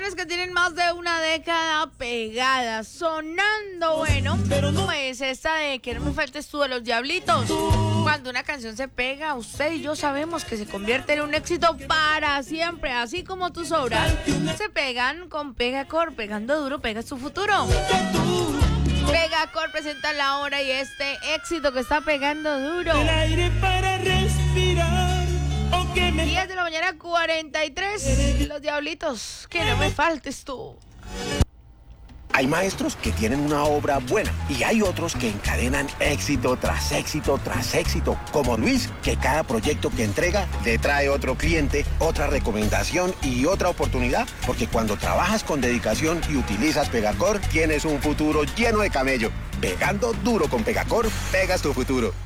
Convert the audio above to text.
canciones que tienen más de una década pegadas, sonando, bueno, pues esta de Que no me faltes tú de Los Diablitos. Cuando una canción se pega, usted y yo sabemos que se convierte en un éxito para siempre, así como tus obras se pegan con Pegacor, pegando duro, pega tu futuro. Pegacor presenta la hora y este éxito que está pegando duro. El aire para respirar. 10 de la mañana, 43. Los Diablitos, que no me faltes tú. Hay maestros que tienen una obra buena y hay otros que encadenan éxito tras éxito tras éxito, como Luis, que cada proyecto que entrega le trae otro cliente, otra recomendación y otra oportunidad, porque cuando trabajas con dedicación y utilizas Pegacor, tienes un futuro lleno de camello. Pegando duro con Pegacor, pegas tu futuro.